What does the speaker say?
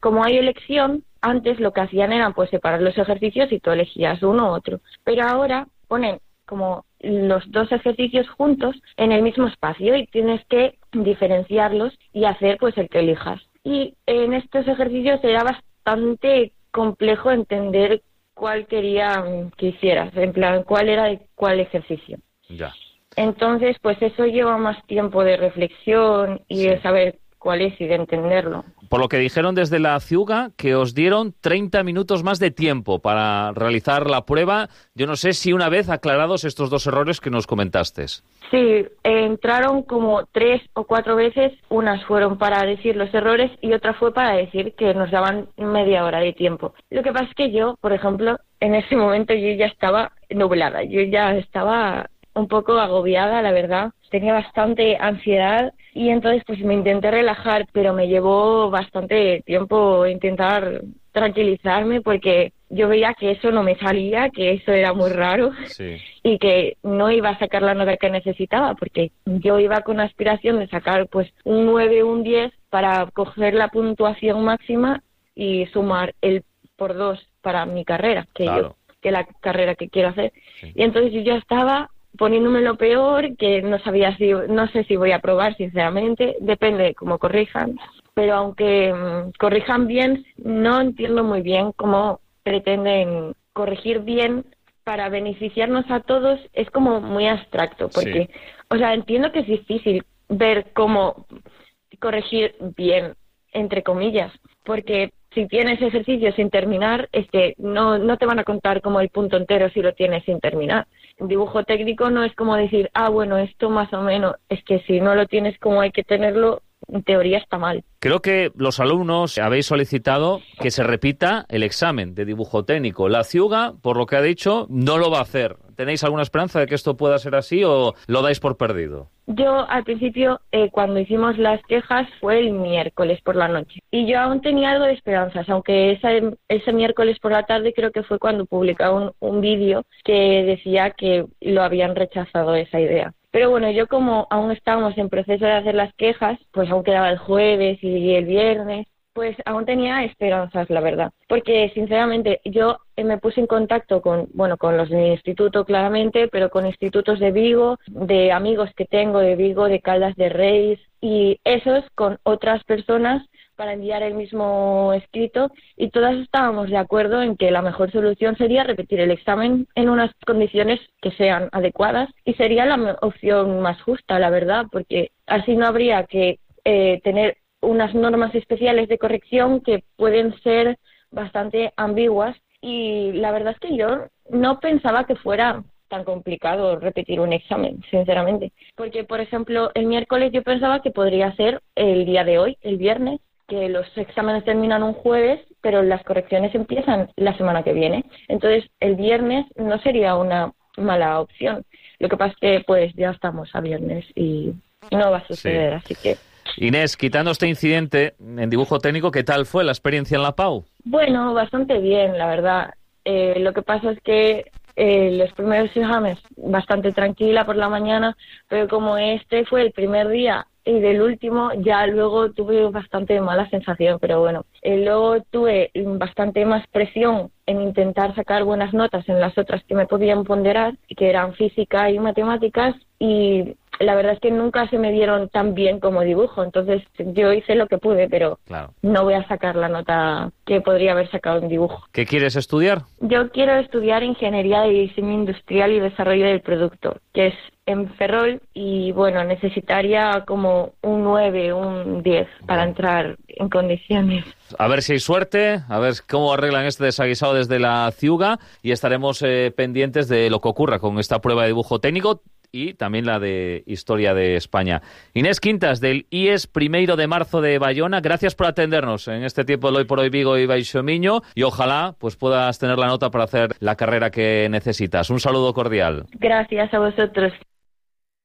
como hay elección, antes lo que hacían era pues separar los ejercicios y tú elegías uno u otro. Pero ahora ponen como los dos ejercicios juntos en el mismo espacio y tienes que diferenciarlos y hacer pues el que elijas. Y en estos ejercicios era bastante complejo entender cuál quería que hicieras, en plan, cuál era de cuál ejercicio. Ya. Entonces, pues eso lleva más tiempo de reflexión y de saber cuál es y de entenderlo. Por lo que dijeron desde la CIUGA, que os dieron 30 minutos más de tiempo para realizar la prueba. Yo no sé si una vez aclarados estos dos errores que nos comentaste. Sí, entraron como 3 o 4 veces. Unas fueron para decir los errores y otra fue para decir que nos daban media hora de tiempo. Lo que pasa es que yo, por ejemplo, en ese momento yo ya estaba nublada. Yo ya estaba un poco agobiada, la verdad. Tenía bastante ansiedad y entonces pues me intenté relajar, pero me llevó bastante tiempo intentar tranquilizarme porque yo veía que eso no me salía, que eso era muy raro y que no iba a sacar la nota que necesitaba porque yo iba con aspiración de sacar pues un 9 o un 10 para coger la puntuación máxima y sumar el por 2 para mi carrera, que la carrera que quiero hacer. Y entonces yo ya estaba poniéndome lo peor, que no sé si voy a probar, sinceramente, depende de cómo corrijan, pero aunque corrijan bien, no entiendo muy bien cómo pretenden corregir bien para beneficiarnos a todos. Es como muy abstracto, porque, o sea, entiendo que es difícil ver cómo corregir bien, entre comillas, porque si tienes ejercicio sin terminar, es que no te van a contar como el punto entero si lo tienes sin terminar. Dibujo técnico no es como decir, bueno, esto más o menos, es que si no lo tienes como hay que tenerlo, en teoría está mal. Creo que los alumnos habéis solicitado que se repita el examen de dibujo técnico. La CIUGA, por lo que ha dicho, no lo va a hacer. ¿Tenéis alguna esperanza de que esto pueda ser así o lo dais por perdido? Yo, al principio, cuando hicimos las quejas, fue el miércoles por la noche. Y yo aún tenía algo de esperanzas, aunque ese miércoles por la tarde creo que fue cuando publicaron un vídeo que decía que lo habían rechazado esa idea. Pero bueno, yo como aún estábamos en proceso de hacer las quejas, pues aún quedaba el jueves y el viernes, pues aún tenía esperanzas, la verdad. Porque, sinceramente, yo me puse en contacto con los del instituto, claramente, pero con institutos de Vigo, de amigos que tengo de Vigo, de Caldas de Reis, y esos con otras personas para enviar el mismo escrito, y todas estábamos de acuerdo en que la mejor solución sería repetir el examen en unas condiciones que sean adecuadas, y sería la opción más justa, la verdad, porque así no habría que tener unas normas especiales de corrección que pueden ser bastante ambiguas, y la verdad es que yo no pensaba que fuera tan complicado repetir un examen, sinceramente, porque, por ejemplo, el miércoles yo pensaba que podría ser el día de hoy, el viernes, que los exámenes terminan un jueves, pero las correcciones empiezan la semana que viene. Entonces, el viernes no sería una mala opción. Lo que pasa es que, pues, ya estamos a viernes y no va a suceder, así que... Inés, quitando este incidente en dibujo técnico, ¿qué tal fue la experiencia en la PAU? Bueno, bastante bien, la verdad. Lo que pasa es que los primeros exámenes bastante tranquila por la mañana, pero como este fue el primer día y del último, ya luego tuve bastante mala sensación, pero bueno, luego tuve bastante más presión en intentar sacar buenas notas en las otras que me podían ponderar, que eran física y matemáticas, y la verdad es que nunca se me dieron tan bien como dibujo, entonces yo hice lo que pude, pero no voy a sacar la nota que podría haber sacado en dibujo. ¿Qué quieres estudiar? Yo quiero estudiar Ingeniería de Diseño Industrial y Desarrollo del Producto, que es en Ferrol, y bueno, necesitaría como un 9, un 10 para entrar en condiciones. A ver si hay suerte, a ver cómo arreglan este desaguisado desde la CIUGA, y estaremos pendientes de lo que ocurra con esta prueba de dibujo técnico y también la de Historia de España. Inés Quintas, del IES 1 de marzo de Bayona, gracias por atendernos en este tiempo de Hoy por Hoy Vigo y Baixo Miño, y ojalá pues puedas tener la nota para hacer la carrera que necesitas. Un saludo cordial. Gracias a vosotros.